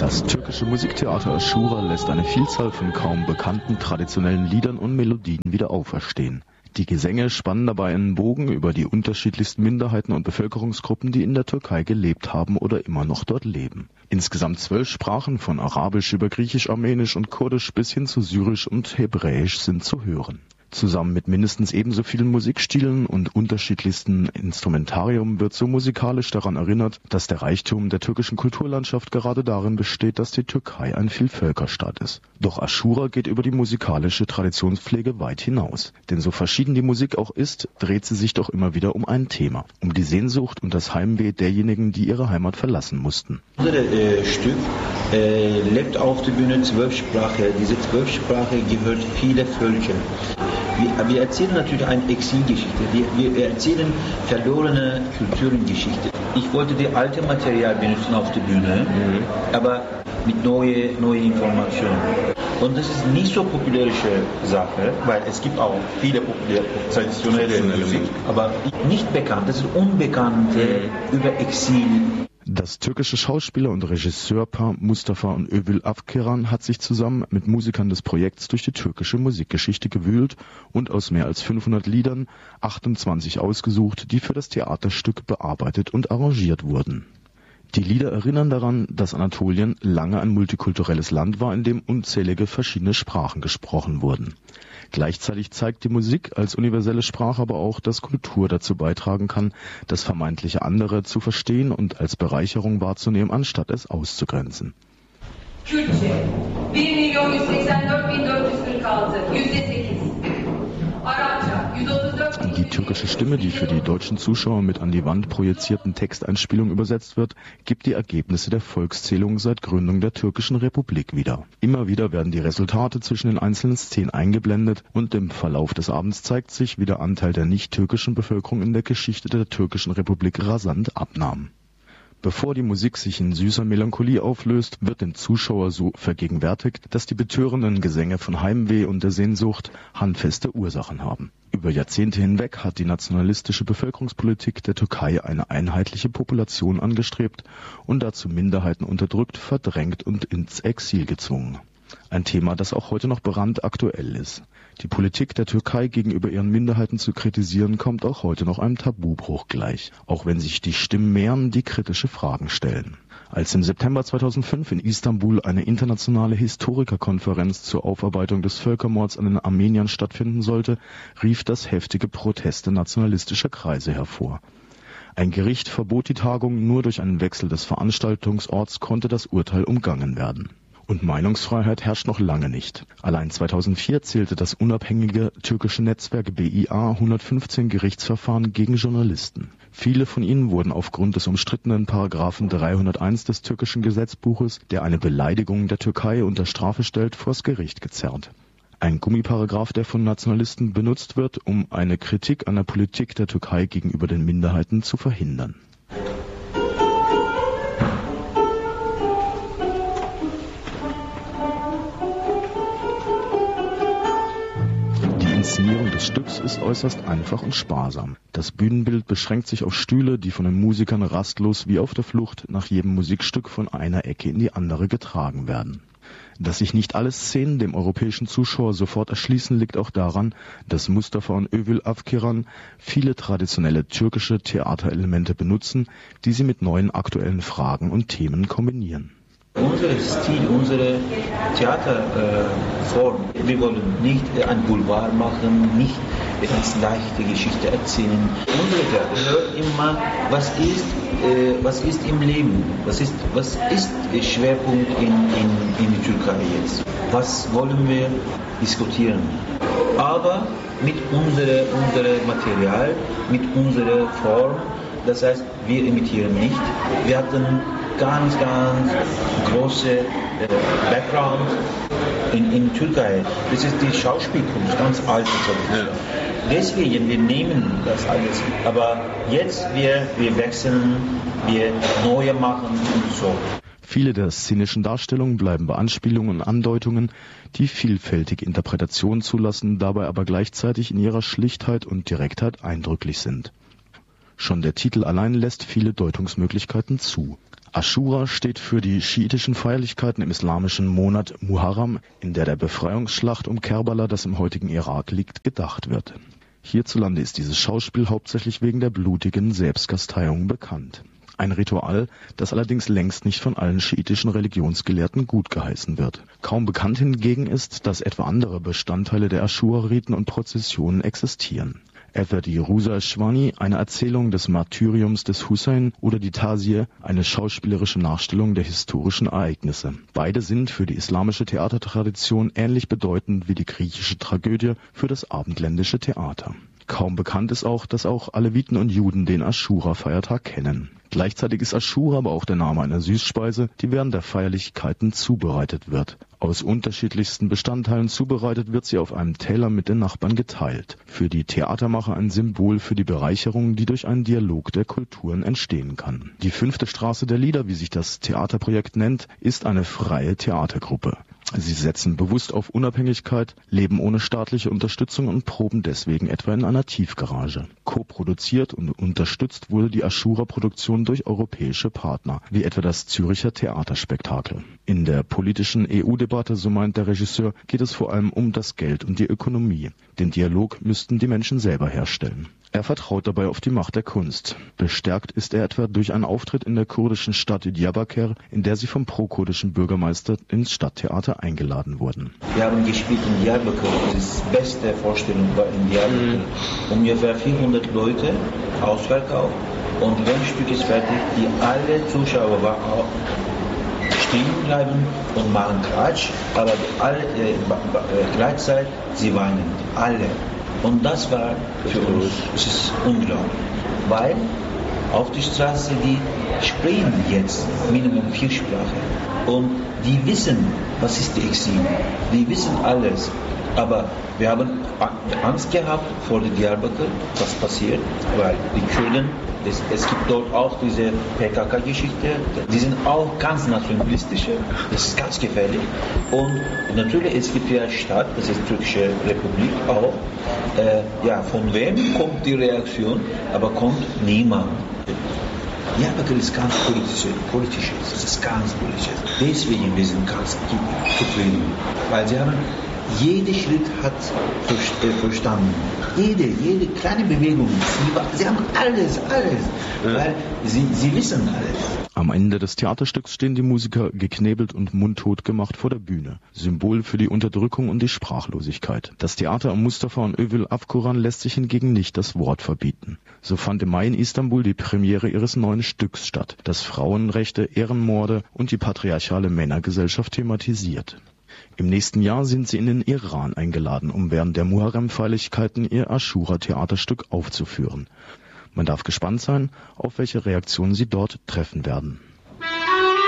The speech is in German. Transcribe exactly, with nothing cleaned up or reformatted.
Das türkische Musiktheater Aşura lässt eine Vielzahl von kaum bekannten traditionellen Liedern und Melodien wieder auferstehen. Die Gesänge spannen dabei einen Bogen über die unterschiedlichsten Minderheiten und Bevölkerungsgruppen, die in der Türkei gelebt haben oder immer noch dort leben. Insgesamt zwölf Sprachen von Arabisch über Griechisch, Armenisch und Kurdisch bis hin zu Syrisch und Hebräisch sind zu hören. Zusammen mit mindestens ebenso vielen Musikstilen und unterschiedlichsten Instrumentarium wird so musikalisch daran erinnert, dass der Reichtum der türkischen Kulturlandschaft gerade darin besteht, dass die Türkei ein Vielvölkerstaat ist. Doch Aşura geht über die musikalische Traditionspflege weit hinaus. Denn so verschieden die Musik auch ist, dreht sie sich doch immer wieder um ein Thema. Um die Sehnsucht und das Heimweh derjenigen, die ihre Heimat verlassen mussten. Unser äh, Stück äh, lebt auf der Bühne Zwölfsprache. Diese Zwölfsprache gehört viele Völker. Wir, wir erzählen natürlich eine Exilgeschichte, wir, wir erzählen verlorene Kulturengeschichte. Ich wollte das alte Material benutzen auf der Bühne, mhm. aber mit neuen neue Informationen. Und das ist nicht so populäre Sache, weil es gibt auch viele populäre, traditionelle Musik, aber nicht bekannt, das ist unbekannt mhm. über Exil. Das türkische Schauspieler- und Regisseurpaar Mustafa und Övül Avkiran hat sich zusammen mit Musikern des Projekts durch die türkische Musikgeschichte gewühlt und aus mehr als fünfhundert Liedern achtundzwanzig ausgesucht, die für das Theaterstück bearbeitet und arrangiert wurden. Die Lieder erinnern daran, dass Anatolien lange ein multikulturelles Land war, in dem unzählige verschiedene Sprachen gesprochen wurden. Gleichzeitig zeigt die Musik als universelle Sprache aber auch, dass Kultur dazu beitragen kann, das vermeintliche andere zu verstehen und als Bereicherung wahrzunehmen, anstatt es auszugrenzen. Kürtçe bir milyon yüz seksen dört bin dört yüz kırk altı yüzde sekiz. Arapça yüz otuz dört bin. Die türkische Stimme, die für die deutschen Zuschauer mit an die Wand projizierten Texteinspielungen übersetzt wird, gibt die Ergebnisse der Volkszählung seit Gründung der türkischen Republik wieder. Immer wieder werden die Resultate zwischen den einzelnen Szenen eingeblendet und im Verlauf des Abends zeigt sich, wie der Anteil der nicht-türkischen Bevölkerung in der Geschichte der türkischen Republik rasant abnahm. Bevor die Musik sich in süßer Melancholie auflöst, wird dem Zuschauer so vergegenwärtigt, dass die betörenden Gesänge von Heimweh und der Sehnsucht handfeste Ursachen haben. Über Jahrzehnte hinweg hat die nationalistische Bevölkerungspolitik der Türkei eine einheitliche Population angestrebt und dazu Minderheiten unterdrückt, verdrängt und ins Exil gezwungen. Ein Thema, das auch heute noch brandaktuell ist. Die Politik der Türkei gegenüber ihren Minderheiten zu kritisieren, kommt auch heute noch einem Tabubruch gleich, auch wenn sich die Stimmen mehren, die kritische Fragen stellen. Als im September zweitausendfünf in Istanbul eine internationale Historikerkonferenz zur Aufarbeitung des Völkermords an den Armeniern stattfinden sollte, rief das heftige Proteste nationalistischer Kreise hervor. Ein Gericht verbot die Tagung, nur durch einen Wechsel des Veranstaltungsorts konnte das Urteil umgangen werden. Und Meinungsfreiheit herrscht noch lange nicht. Allein zweitausendvier zählte das unabhängige türkische Netzwerk B I A hundertfünfzehn Gerichtsverfahren gegen Journalisten. Viele von ihnen wurden aufgrund des umstrittenen Paragraphen dreihunderteins des türkischen Gesetzbuches, der eine Beleidigung der Türkei unter Strafe stellt, vors Gericht gezerrt. Ein Gummiparagraph, der von Nationalisten benutzt wird, um eine Kritik an der Politik der Türkei gegenüber den Minderheiten zu verhindern. Die Inszenierung des Stücks ist äußerst einfach und sparsam. Das Bühnenbild beschränkt sich auf Stühle, die von den Musikern rastlos wie auf der Flucht nach jedem Musikstück von einer Ecke in die andere getragen werden. Dass sich nicht alle Szenen dem europäischen Zuschauer sofort erschließen, liegt auch daran, dass Mustafa und Övül Avkiran viele traditionelle türkische Theaterelemente benutzen, die sie mit neuen aktuellen Fragen und Themen kombinieren. Unser Stil, unsere Theaterform, äh, wir wollen nicht äh, ein Boulevard machen, nicht eine ganz leichte Geschichte erzählen. Unsere Theater hört immer, was ist, äh, was ist im Leben, was ist, was ist der Schwerpunkt in, in, in der Türkei jetzt, was wollen wir diskutieren. Aber mit unserem unsere Material, mit unserer Form, das heißt, wir imitieren nicht. Wir hatten ganz, ganz große äh, Background in, in Türkei. Das ist die Schauspielkunst, ganz alte Tradition. Deswegen, wir nehmen das alles. Aber jetzt, wir, wir wechseln, wir neue machen und so. Viele der szenischen Darstellungen bleiben bei Anspielungen und Andeutungen, die vielfältige Interpretationen zulassen, dabei aber gleichzeitig in ihrer Schlichtheit und Direktheit eindrücklich sind. Schon der Titel allein lässt viele Deutungsmöglichkeiten zu. Aschura steht für die schiitischen Feierlichkeiten im islamischen Monat Muharram, in der der Befreiungsschlacht um Kerbala, das im heutigen Irak liegt, gedacht wird. Hierzulande ist dieses Schauspiel hauptsächlich wegen der blutigen Selbstkasteiung bekannt. Ein Ritual, das allerdings längst nicht von allen schiitischen Religionsgelehrten gutgeheißen wird. Kaum bekannt hingegen ist, dass etwa andere Bestandteile der Aschura-Riten und Prozessionen existieren. Etwa die Ruza Shwani, eine Erzählung des Martyriums des Hussein, oder die Tazieh, eine schauspielerische Nachstellung der historischen Ereignisse. Beide sind für die islamische Theatertradition ähnlich bedeutend wie die griechische Tragödie für das abendländische Theater. Kaum bekannt ist auch, dass auch Aleviten und Juden den Aschura-Feiertag kennen. Gleichzeitig ist Aschura aber auch der Name einer Süßspeise, die während der Feierlichkeiten zubereitet wird. Aus unterschiedlichsten Bestandteilen zubereitet wird sie auf einem Teller mit den Nachbarn geteilt. Für die Theatermacher ein Symbol für die Bereicherung, die durch einen Dialog der Kulturen entstehen kann. Die fünfte Straße der Lieder, wie sich das Theaterprojekt nennt, ist eine freie Theatergruppe. Sie setzen bewusst auf Unabhängigkeit, leben ohne staatliche Unterstützung und proben deswegen etwa in einer Tiefgarage. Co-produziert und unterstützt wurde die Aschura-Produktion durch europäische Partner, wie etwa das Züricher Theaterspektakel. In der politischen E U-Debatte, so meint der Regisseur, geht es vor allem um das Geld und die Ökonomie. Den Dialog müssten die Menschen selber herstellen. Er vertraut dabei auf die Macht der Kunst. Bestärkt ist er etwa durch einen Auftritt in der kurdischen Stadt Diyarbakır, in der sie vom pro-kurdischen Bürgermeister ins Stadttheater eingeladen wurden. Wir haben gespielt in Diyarbakır, das beste Vorstellung war in Diyarbakır. Ungefähr vierhundert Leute, Ausverkauf. Und wenn ein Stück ist fertig, die alle Zuschauer waren auch stehen bleiben und machen Klatsch, aber alle äh, gleichzeitig sie weinen, alle. Und das war für uns, es ist unglaublich, weil auf der Straße, die sprechen jetzt Minimum vier Sprachen und die wissen, was ist die Exil, die wissen alles, aber wir haben Angst gehabt vor der Diyarbakır, was passiert, weil die Kurden, es, es gibt dort auch diese P K K-Geschichte, die sind auch ganz nationalistische, das ist ganz gefährlich. Und natürlich, es gibt ja eine Stadt, das ist die Türkische Republik auch, äh, ja, von wem kommt die Reaktion, aber kommt niemand. Diyarbakır ist ganz politisch, politisch, das ist ganz politisch. Deswegen wir sind ganz zufrieden, weil sie haben jeder Schritt hat verstanden. Jede, jede kleine Bewegung. Sie, sie haben alles, alles. Ja. Weil sie, sie wissen alles. Am Ende des Theaterstücks stehen die Musiker geknebelt und mundtot gemacht vor der Bühne. Symbol für die Unterdrückung und die Sprachlosigkeit. Das Theater am Mustafa und Övel Afkuran lässt sich hingegen nicht das Wort verbieten. So fand im Mai in Istanbul die Premiere ihres neuen Stücks statt, das Frauenrechte, Ehrenmorde und die patriarchale Männergesellschaft thematisiert. Im nächsten Jahr sind sie in den Iran eingeladen, um während der Muharrem-Feierlichkeiten ihr Aschura-Theaterstück aufzuführen. Man darf gespannt sein, auf welche Reaktionen sie dort treffen werden.